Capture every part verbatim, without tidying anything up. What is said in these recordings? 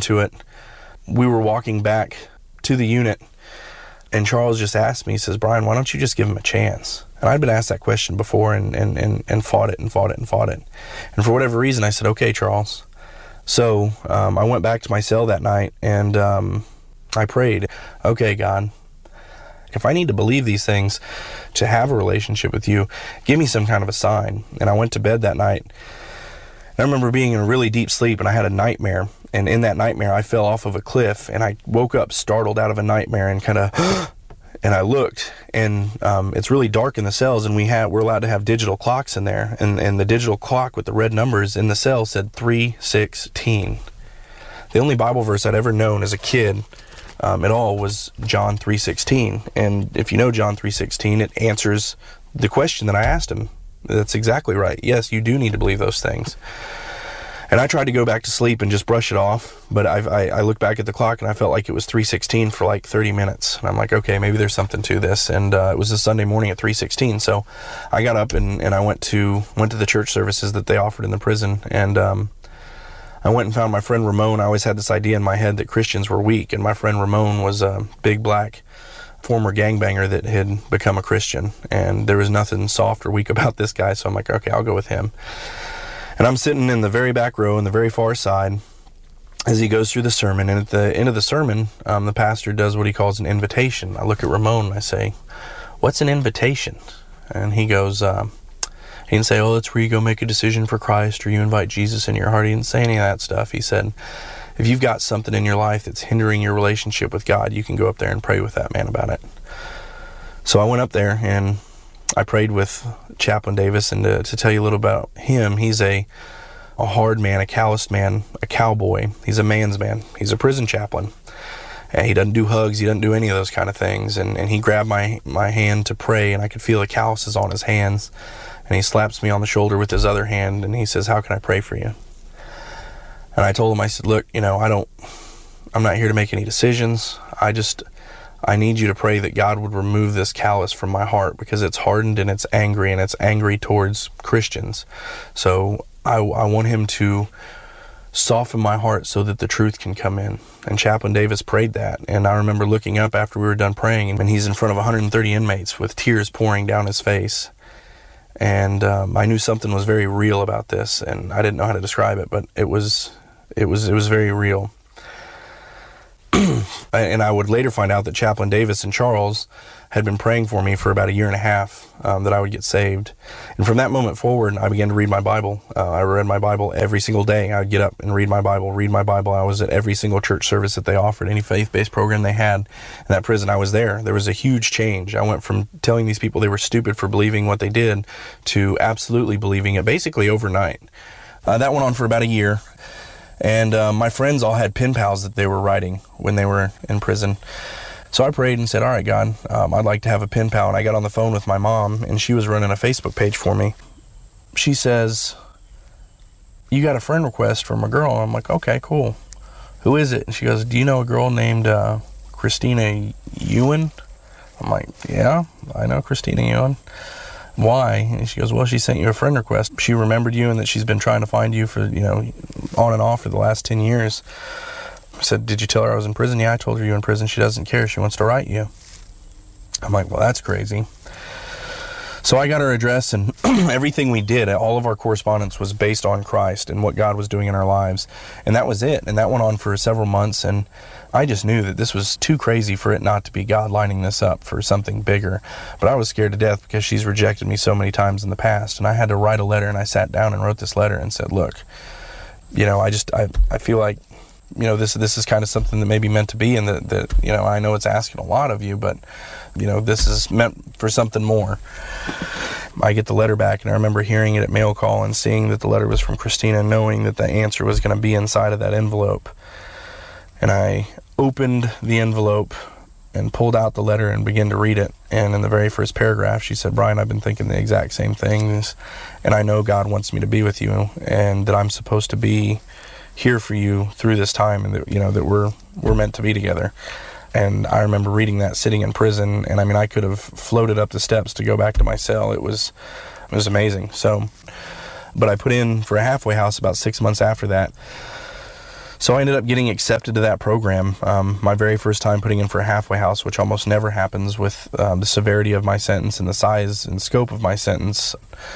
into it. We were walking back to the unit, and Charles just asked me, he says, Brian, why don't you just give him a chance? And I'd been asked that question before and, and, and, and fought it and fought it and fought it. And for whatever reason, I said, okay, Charles. So um, I went back to my cell that night, and um, I prayed, okay, God, if I need to believe these things to have a relationship with you, give me some kind of a sign. And I went to bed that night. And I remember being in a really deep sleep, and I had a nightmare. And in that nightmare, I fell off of a cliff, and I woke up startled out of a nightmare and kind of, and I looked, and um, it's really dark in the cells, and we have, we're allowed to have digital clocks in there. And, and the digital clock with the red numbers in the cell said three sixteen. The only Bible verse I'd ever known as a kid Um, at all was John three sixteen, and if you know John three sixteen, it answers the question that I asked him. That's exactly right. Yes, you do need to believe those things. And I tried to go back to sleep and just brush it off, but I, I, I looked back at the clock and I felt like it was three sixteen for like thirty minutes. And I'm like, okay, maybe there's something to this. And uh, it was a Sunday morning at three sixteen, so I got up and, and I went to went to the church services that they offered in the prison, and um, I went and found my friend Ramon. I always had this idea in my head that Christians were weak, and my friend Ramon was a big black former gangbanger that had become a Christian, and there was nothing soft or weak about this guy, so I'm like, okay, I'll go with him. And I'm sitting in the very back row in the very far side as he goes through the sermon, and at the end of the sermon, um, the pastor does what he calls an invitation. I look at Ramon and I say, what's an invitation? And he goes, um, he didn't say, oh, that's where you go make a decision for Christ, or you invite Jesus in your heart. He didn't say any of that stuff. He said, if you've got something in your life that's hindering your relationship with God, you can go up there and pray with that man about it. So I went up there and I prayed with Chaplain Davis, and to, to tell you a little about him, he's a, a hard man, a calloused man, a cowboy. He's a man's man. He's a prison chaplain. And he doesn't do hugs, he doesn't do any of those kind of things. And, and he grabbed my, my hand to pray, and I could feel the calluses on his hands. And he slaps me on the shoulder with his other hand, and he says, how can I pray for you? And I told him, I said, look, you know, I don't, I'm not here to make any decisions. I just, I need you to pray that God would remove this callous from my heart, because it's hardened and it's angry, and it's angry towards Christians. So I, I want him to soften my heart so that the truth can come in. And Chaplain Davis prayed that. And I remember looking up after we were done praying, and he's in front of one hundred thirty inmates with tears pouring down his face. And um, I knew something was very real about this, and I didn't know how to describe it, but it was, it was, it was very real. And I would later find out that Chaplain Davis and Charles had been praying for me for about a year and a half, um, that I would get saved. And from that moment forward, I began to read my Bible. Uh, I read my Bible every single day. I would get up and read my Bible, read my Bible. I was at every single church service that they offered, any faith-based program they had in that prison. I was there. There was a huge change. I went from telling these people they were stupid for believing what they did to absolutely believing it, basically overnight. Uh, that went on for about a year. And uh, my friends all had pen pals that they were writing when they were in prison. So I prayed and said, all right, God, um, I'd like to have a pen pal. And I got on the phone with my mom, and she was running a Facebook page for me. She says, you got a friend request from a girl. I'm like, okay, cool. Who is it? And she goes, do you know a girl named uh, Christina Ewan? I'm like, yeah, I know Christina Ewan. Why? And she goes, well, she sent you a friend request. She remembered you, and that she's been trying to find you for, you know, on and off for the last ten years. I said, did you tell her I was in prison? Yeah, I told her you were in prison. She doesn't care. She wants to write you. I'm like, well, that's crazy. So I got her address, and everything we did, all of our correspondence was based on Christ and what God was doing in our lives. And that was it. And that went on for several months. And I just knew that this was too crazy for it not to be God lining this up for something bigger. But I was scared to death because she's rejected me so many times in the past. And I had to write a letter, and I sat down and wrote this letter and said, look, you know, I just, I, I feel like, you know, this this is kind of something that may be meant to be, and that, that, you know, I know it's asking a lot of you, but, you know, this is meant for something more. I get the letter back, and I remember hearing it at mail call and seeing that the letter was from Christina, knowing that the answer was going to be inside of that envelope. And I opened the envelope and pulled out the letter and began to read it. And in the very first paragraph, she said, Brian, I've been thinking the exact same things, and I know God wants me to be with you, and that I'm supposed to be here for you through this time, and that, you know, that we're we're meant to be together. And I remember reading that sitting in prison, and I mean, I could have floated up the steps to go back to my cell. It was it was amazing. So, but I put in for a halfway house about six months after that. So I ended up getting accepted to that program. Um, my very first time putting in for a halfway house, which almost never happens with um, the severity of my sentence and the size and scope of my sentence.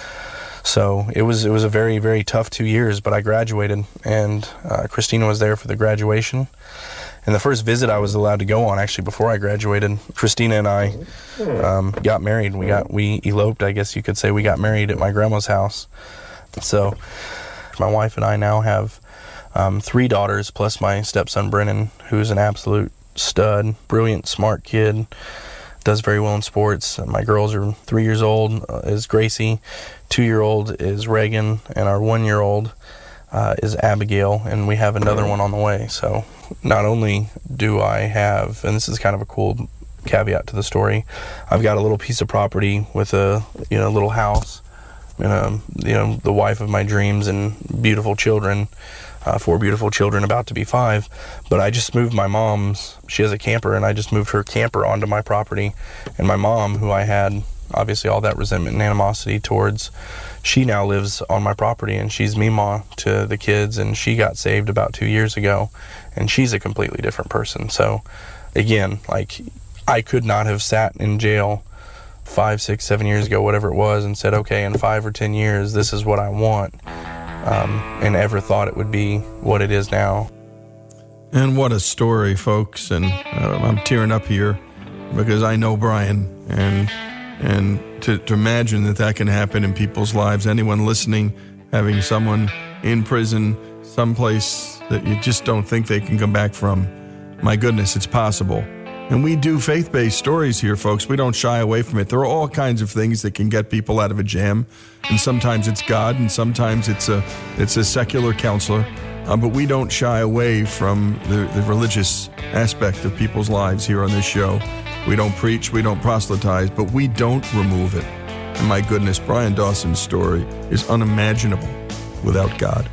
So it was it was a very, very tough two years, but I graduated, and uh, Christina was there for the graduation. And the first visit I was allowed to go on, actually, before I graduated, Christina and I um, got married. We got we eloped, I guess you could say. We got married at my grandma's house. So my wife and I now have um, three daughters, plus my stepson, Brennan, who's an absolute stud, brilliant, smart kid, does very well in sports. My girls are three years old, uh, is Gracie, two-year-old is Reagan, and our one-year-old uh, is Abigail, and we have another one on the way. So not only do I have, and this is kind of a cool caveat to the story, I've got a little piece of property with a, you know, little house, and a, you know, the wife of my dreams and beautiful children, uh, four beautiful children about to be five. But I just moved my mom's, she has a camper, and I just moved her camper onto my property. And my mom, who I had obviously all that resentment and animosity towards, she now lives on my property, and she's Mima to the kids, and she got saved about two years ago, and she's a completely different person. So again, like, I could not have sat in jail five, six, seven years ago, whatever it was, and said, okay, in five or ten years, this is what I want, um, and ever thought it would be what it is now. And what a story, folks. And uh, I'm tearing up here because I know Brian, and and to, to imagine that that can happen in people's lives. Anyone listening, having someone in prison, someplace that you just don't think they can come back from. My goodness, it's possible. And we do faith-based stories here, folks. We don't shy away from it. There are all kinds of things that can get people out of a jam. And sometimes it's God, and sometimes it's a it's a secular counselor. Uh, but we don't shy away from the, the religious aspect of people's lives here on this show. We don't preach, we don't proselytize, but we don't remove it. And my goodness, Brian Dawson's story is unimaginable without God.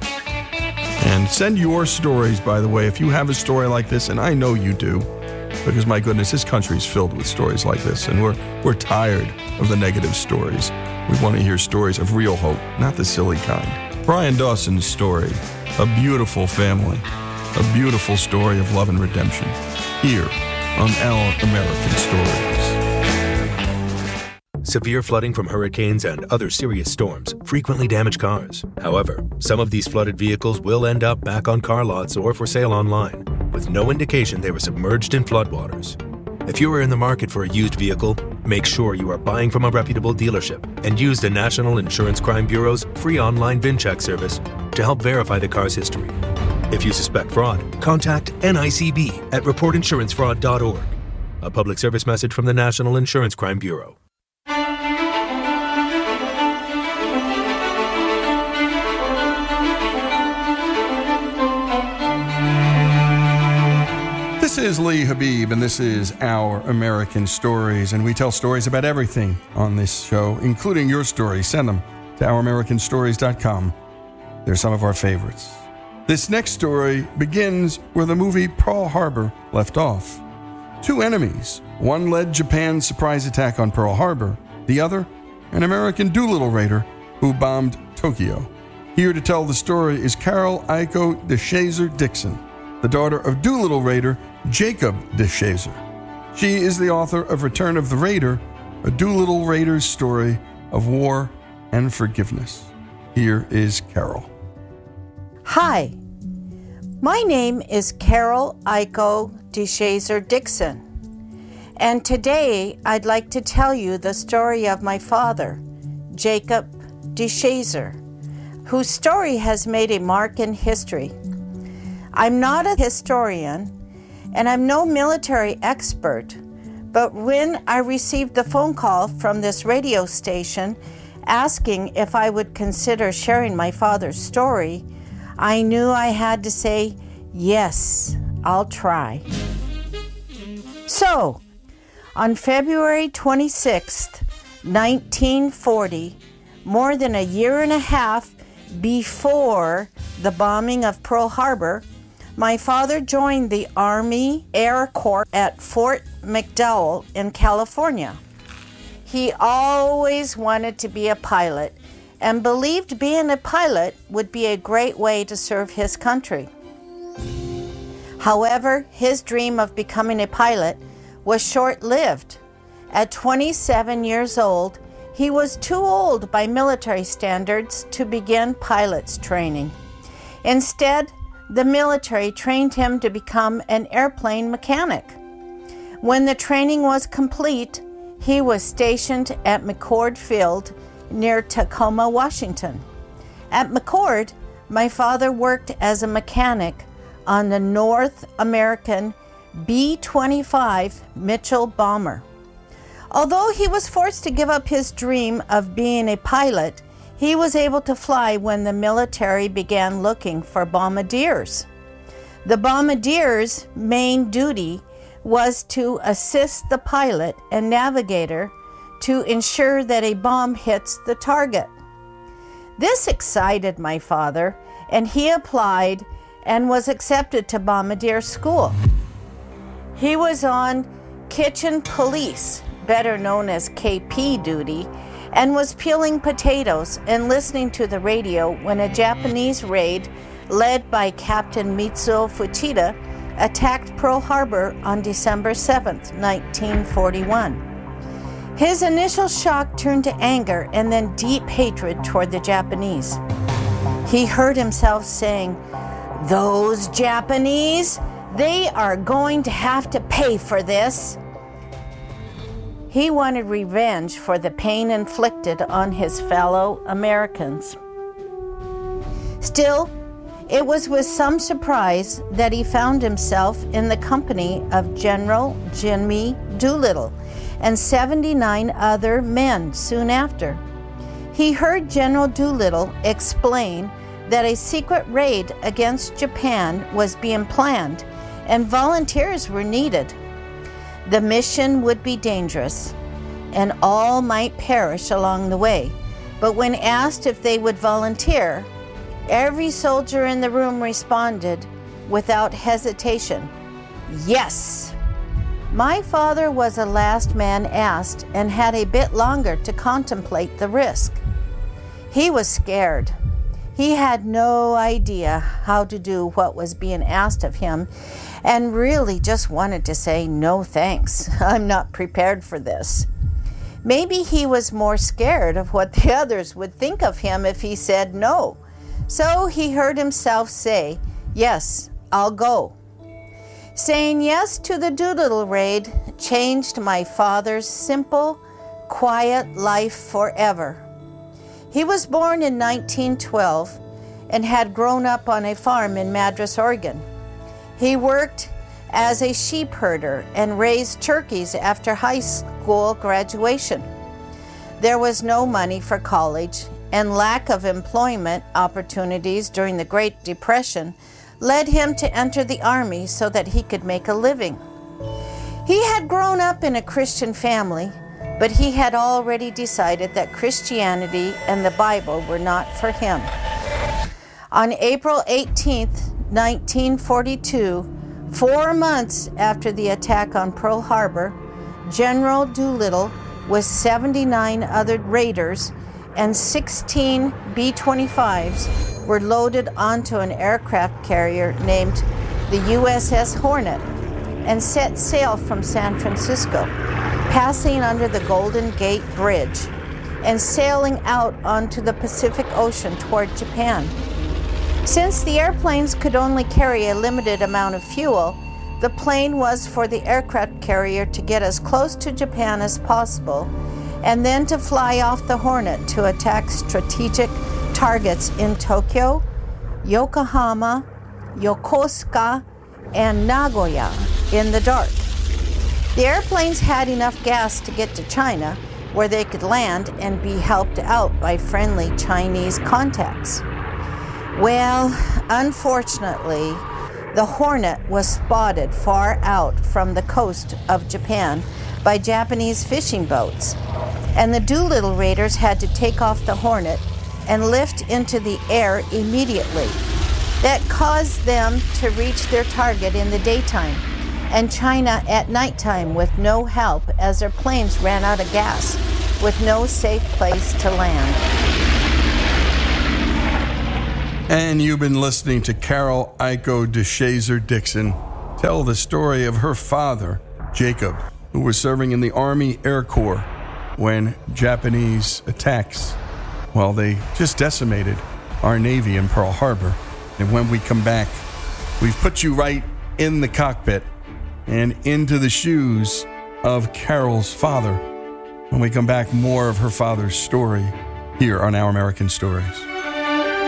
And send your stories, by the way, if you have a story like this, and I know you do, because my goodness, this country is filled with stories like this, and we're we're tired of the negative stories. We want to hear stories of real hope, not the silly kind. Brian Dawson's story, a beautiful family, a beautiful story of love and redemption, here on Our American Stories. Severe flooding from hurricanes and other serious storms frequently damage cars. However, some of these flooded vehicles will end up back on car lots or for sale online, with no indication they were submerged in floodwaters. If you are in the market for a used vehicle, make sure you are buying from a reputable dealership and use the National Insurance Crime Bureau's free online VIN check service to help verify the car's history. If you suspect fraud, contact N I C B at report insurance fraud dot org. A public service message from the National Insurance Crime Bureau. This is Lee Habib, and this is Our American Stories, and we tell stories about everything on this show, including your stories. Send them to our american stories dot com. They're some of our favorites. This next story begins where the movie Pearl Harbor left off. Two enemies. One led Japan's surprise attack on Pearl Harbor. The other, an American Doolittle Raider who bombed Tokyo. Here to tell the story is Carol Aiko DeShazer Dixon, the daughter of Doolittle Raider Jacob DeShazer. She is the author of Return of the Raider, a Doolittle Raider's story of war and forgiveness. Here is Carol. Hi, my name is Carol Aiko DeShazer Dixon, and today I'd like to tell you the story of my father, Jacob DeShazer, whose story has made a mark in history. I'm not a historian, and I'm no military expert, but when I received the phone call from this radio station asking if I would consider sharing my father's story, I knew I had to say, yes, I'll try. So, on February twenty-sixth, nineteen forty, more than a year and a half before the bombing of Pearl Harbor, my father joined the Army Air Corps at Fort McDowell in California. He always wanted to be a pilot and believed being a pilot would be a great way to serve his country. However, his dream of becoming a pilot was short-lived. At twenty-seven years old, he was too old by military standards to begin pilot's training. Instead, the military trained him to become an airplane mechanic. When the training was complete, he was stationed at McChord Field near Tacoma, Washington. At McChord, my father worked as a mechanic on the North American B twenty-five Mitchell bomber. Although he was forced to give up his dream of being a pilot, he was able to fly when the military began looking for bombardiers. The bombardier's main duty was to assist the pilot and navigator to ensure that a bomb hits the target. This excited my father, and he applied and was accepted to bombardier school. He was on kitchen police, better known as K P duty, and was peeling potatoes and listening to the radio when a Japanese raid led by Captain Mitsuo Fuchida attacked Pearl Harbor on December seventh, nineteen forty-one. His initial shock turned to anger and then deep hatred toward the Japanese. He heard himself saying, "Those Japanese, they are going to have to pay for this." He wanted revenge for the pain inflicted on his fellow Americans. Still, it was with some surprise that he found himself in the company of General Jimmy Doolittle and seventy-nine other men soon after. He heard General Doolittle explain that a secret raid against Japan was being planned and volunteers were needed. The mission would be dangerous, and all might perish along the way. But when asked if they would volunteer, every soldier in the room responded without hesitation, "Yes." My father was the last man asked and had a bit longer to contemplate the risk. He was scared. He had no idea how to do what was being asked of him and really just wanted to say, "No thanks, I'm not prepared for this." Maybe he was more scared of what the others would think of him if he said no. So he heard himself say, "Yes, I'll go." Saying yes to the Doolittle raid changed my father's simple, quiet life forever. He was born in nineteen twelve and had grown up on a farm in Madras, Oregon. He worked as a sheep herder and raised turkeys after high school graduation. There was no money for college, and lack of employment opportunities during the Great Depression led him to enter the Army so that he could make a living. He had grown up in a Christian family, but he had already decided that Christianity and the Bible were not for him. On April eighteenth, nineteen forty-two, four months after the attack on Pearl Harbor, General Doolittle with seventy-nine other raiders and sixteen B twenty-fives were loaded onto an aircraft carrier named the U S S Hornet and set sail from San Francisco, passing under the Golden Gate Bridge and sailing out onto the Pacific Ocean toward Japan. Since the airplanes could only carry a limited amount of fuel, the plane was for the aircraft carrier to get as close to Japan as possible and then to fly off the Hornet to attack strategic targets in Tokyo, Yokohama, Yokosuka, and Nagoya in the dark. The airplanes had enough gas to get to China, where they could land and be helped out by friendly Chinese contacts. Well, unfortunately, the Hornet was spotted far out from the coast of Japan by Japanese fishing boats, and the Doolittle raiders had to take off the Hornet and lift into the air immediately. That caused them to reach their target in the daytime, and China at nighttime with no help as their planes ran out of gas, with no safe place to land. And you've been listening to Carol Iko DeShazer Dixon tell the story of her father, Jacob, who was serving in the Army Air Corps when Japanese attacks, well, they just decimated our Navy in Pearl Harbor. And when we come back, we've put you right in the cockpit and into the shoes of Carol's father. When we come back, more of her father's story here on Our American Stories.